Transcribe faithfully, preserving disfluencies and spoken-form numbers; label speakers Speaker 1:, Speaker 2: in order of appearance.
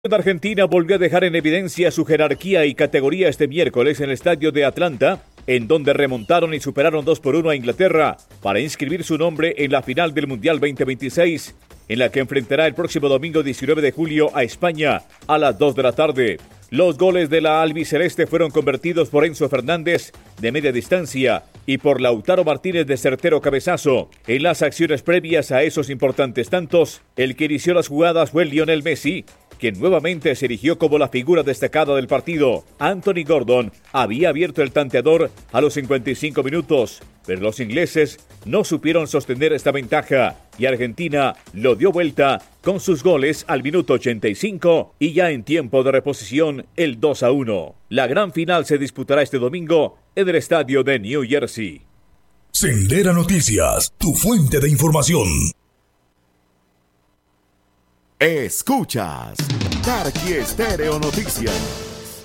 Speaker 1: Argentina volvió a dejar en evidencia su jerarquía y categoría este miércoles en el estadio de Atlanta, en donde remontaron y superaron dos por uno a Inglaterra para inscribir su nombre en la final del Mundial veinte veintiséis, en la que enfrentará el próximo domingo diecinueve de julio a España a las dos de la tarde. Los goles de la albiceleste fueron convertidos por Enzo Fernández de media distancia y por Lautaro Martínez de certero cabezazo. En las acciones previas a esos importantes tantos, el que inició las jugadas fue Lionel Messi, quien nuevamente se erigió como la figura destacada del partido. Anthony Gordon había abierto el tanteador a los cincuenta y cinco minutos, pero los ingleses no supieron sostener esta ventaja y Argentina lo dio vuelta con sus goles al minuto ochenta y cinco y ya en tiempo de reposición el dos a uno. La gran final se disputará este domingo en el estadio de New Jersey.
Speaker 2: Sendera Noticias, tu fuente de información.
Speaker 3: Escuchas Tarqui Estéreo Noticias.